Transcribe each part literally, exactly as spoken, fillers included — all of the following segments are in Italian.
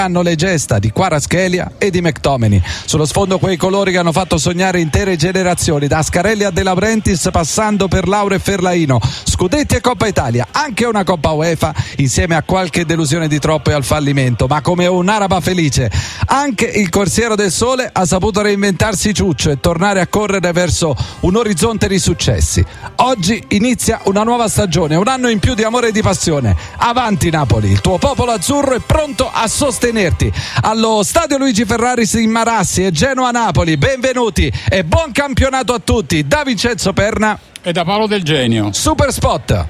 hanno le gesta di Kvaratskhelia e di McTominay. Sullo sfondo quei colori che hanno fatto sognare intere generazioni, da Scarelli a De Laurentiis passando per Lauro e Ferlaino. Scudetti e Coppa Italia, anche una Coppa UEFA, insieme a qualche delusione di troppo e al fallimento, ma come un'araba felice. Anche il Corsiero del Sole ha saputo reinventarsi ciuccio e tornare a correre verso un orizzonte di successi. Oggi inizia una nuova stagione, un anno in più di amore e di passione. Avanti Napoli, il tuo popolo azzurro è pronto a sostenerti allo stadio Luigi Ferraris in Marassi e Genoa-Napoli. Benvenuti e buon campionato a tutti da Vincenzo Perna e da Paolo Del Genio. Super Spot.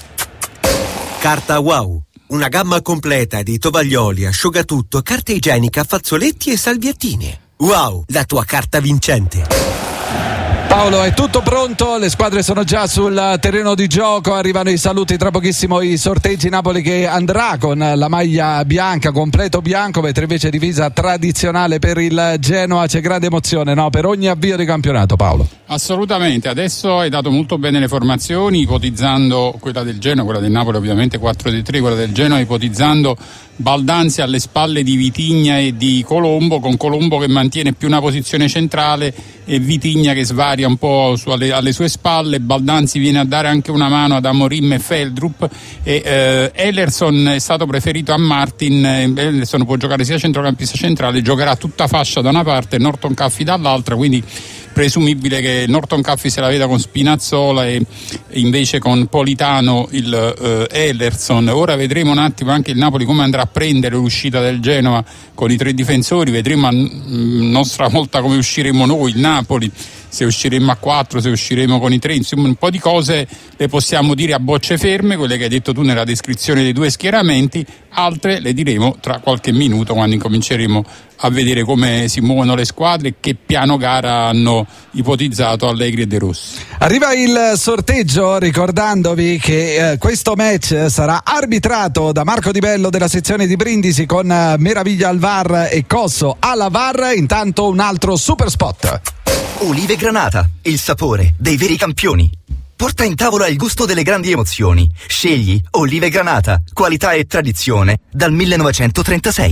Carta Wow, una gamma completa di tovaglioli, asciugatutto, carta igienica, fazzoletti e salviettine. Wow, la tua carta vincente. Paolo, è tutto pronto, le squadre sono già sul terreno di gioco, arrivano i saluti, tra pochissimo i sorteggi. Napoli che andrà con la maglia bianca, completo bianco, mentre invece divisa tradizionale per il Genoa. C'è grande emozione, no? Per ogni avvio di campionato, Paolo. Assolutamente, adesso hai dato molto bene le formazioni, ipotizzando quella del Genoa, quella del Napoli ovviamente quattro tre tre, quella del Genoa ipotizzando Baldanzi alle spalle di Vitigna e di Colombo, con Colombo che mantiene più una posizione centrale e Vitigna che svaria un po' su alle, alle sue spalle. Baldanzi viene a dare anche una mano ad Amorim e Feldrup e eh, Ellerson è stato preferito a Martin. Ellerson può giocare sia centrocampista centrale, giocherà tutta fascia da una parte e Norton Caffi dall'altra, quindi presumibile che Norton Caffi se la veda con Spinazzola e invece con Politano il eh, Ellerson. Ora vedremo un attimo anche il Napoli come andrà a prendere l'uscita del Genoa con i tre difensori, vedremo a nostra volta come usciremo noi, il Napoli, se usciremo a quattro, se usciremo con i tre, insomma un po' di cose le possiamo dire a bocce ferme, quelle che hai detto tu nella descrizione dei due schieramenti, altre le diremo tra qualche minuto quando incominceremo a vedere come si muovono le squadre e che piano gara hanno ipotizzato Allegri e De Rossi. Arriva il sorteggio, ricordandovi che eh, questo match sarà arbitrato da Marco Di Bello della sezione di Brindisi con eh, Meraviglia al V A R e Cosso alla V A R. Intanto un altro super spot. Olive Granata, il sapore dei veri campioni. Porta in tavola il gusto delle grandi emozioni. Scegli Olive Granata, qualità e tradizione dal millenovecentotrentasei.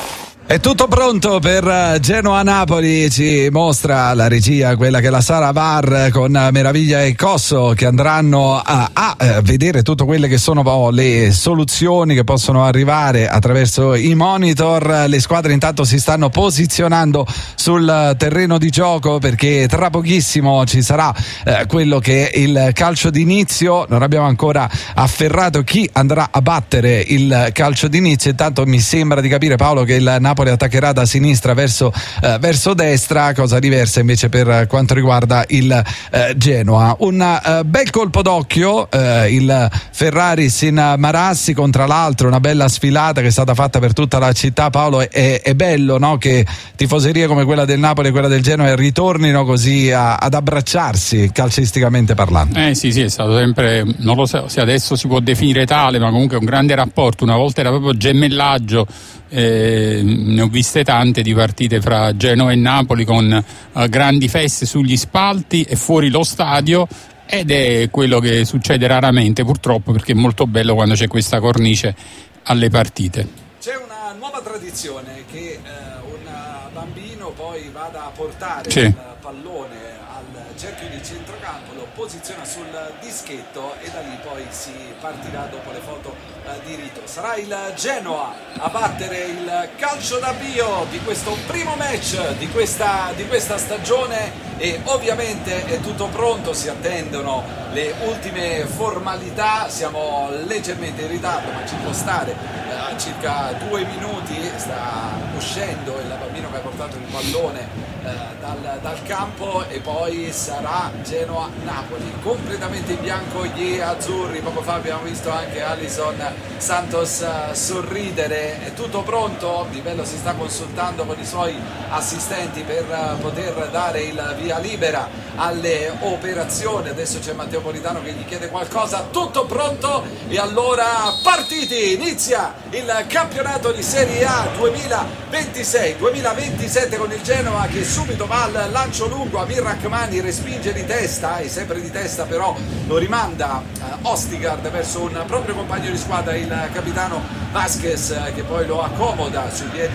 È tutto pronto per Genoa-Napoli, ci mostra la regia quella che è la sala V A R con Meraviglia e Cosso che andranno a, a vedere tutte quelle che sono oh, le soluzioni che possono arrivare attraverso i monitor. Le squadre intanto si stanno posizionando sul terreno di gioco perché tra pochissimo ci sarà eh, quello che è il calcio d'inizio. Non abbiamo ancora afferrato chi andrà a battere il calcio d'inizio. Intanto mi sembra di capire, Paolo, che il Napoli attaccherà da sinistra verso, eh, verso destra, cosa diversa invece per quanto riguarda il eh, Genoa. Un eh, bel colpo d'occhio, eh, il Ferraris in Marassi, con tra l'altro una bella sfilata che è stata fatta per tutta la città. Paolo, è, è bello, no? Che tifoserie come quella del Napoli e quella del Genoa ritornino così a, ad abbracciarsi calcisticamente parlando. Eh sì sì, è stato sempre, non lo so se adesso si può definire tale, ma comunque un grande rapporto. Una volta era proprio gemellaggio. Eh, ne ho viste tante di partite fra Genoa e Napoli con eh, grandi feste sugli spalti e fuori lo stadio, ed è quello che succede raramente purtroppo, perché è molto bello quando c'è questa cornice alle partite. C'è una nuova tradizione che eh, un bambino poi vada a portare sì. il pallone al cerchio di centrocampo, lo posiziona sul dischetto e da lì poi si partirà dopo le foto di rito. Sarà il Genoa a battere il calcio d'avvio di questo primo match di questa, di questa stagione e ovviamente è tutto pronto, si attendono le ultime formalità, siamo leggermente in ritardo ma ci può stare, a eh, circa due minuti sta uscendo il bambino che ha portato il pallone eh, dal, dal campo e poi sarà Genoa-Napoli, completamente in bianco gli azzurri. Poco fa abbiamo visto anche Alisson Santos sorridere. È tutto pronto, Di Bello si sta consultando con i suoi assistenti per poter dare il via libera alle operazioni. Adesso c'è Matteo Politano che gli chiede qualcosa. Tutto pronto e allora partiti, inizia il campionato di Serie A duemilaventisei duemilaventisette con il Genoa che subito va al lancio lungo. Amir Rachmani respinge di testa e sempre di testa però lo rimanda uh, Ostigard verso un proprio compagno di squadra, il capitano Vasquez, che poi lo accomoda sui piedi